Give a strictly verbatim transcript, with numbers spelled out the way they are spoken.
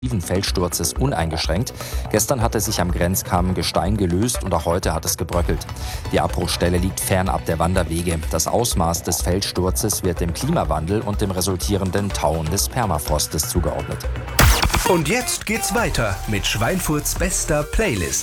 Feldsturzes uneingeschränkt. Gestern hatte sich am Grenzkamm Gestein gelöst und auch heute hat es gebröckelt. Die Abbruchstelle liegt fernab der Wanderwege. Das Ausmaß des Feldsturzes wird dem Klimawandel und dem resultierenden Tauen des Permafrostes zugeordnet. Und jetzt geht's weiter mit Schweinfurts bester Playlist.